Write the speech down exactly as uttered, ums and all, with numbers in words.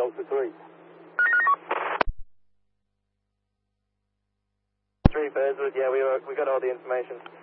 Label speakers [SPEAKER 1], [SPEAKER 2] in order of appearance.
[SPEAKER 1] Delta three. Three Bearswood, yeah, we, were, we got all the information.